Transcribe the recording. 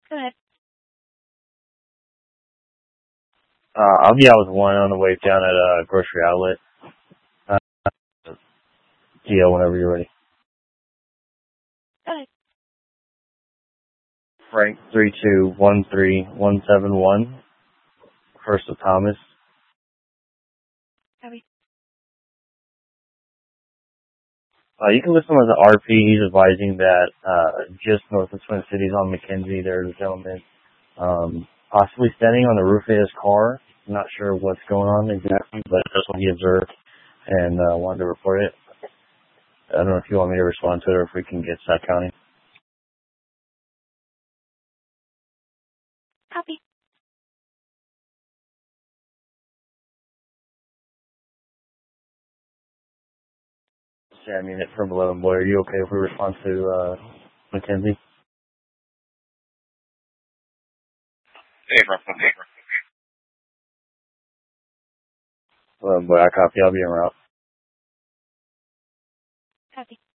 Go ahead. I'll be out with one on the way down at a grocery outlet. Deal whenever you're ready. Go ahead. Frank 3213171. First of Thomas. Copy. You can listen to the RP. He's advising that just north of Twin Cities on McKenzie, there's a gentleman possibly standing on the roof of his car. I'm not sure what's going on exactly, but that's what he observed and wanted to report it. I don't know if you want me to respond to it or if we can get Sac County. Copy. Sam Unit from 11 Boy. Are you okay if we respond to McKenzie? Hey, bro. 11 Boy, I copy. I'll be en route. Copy.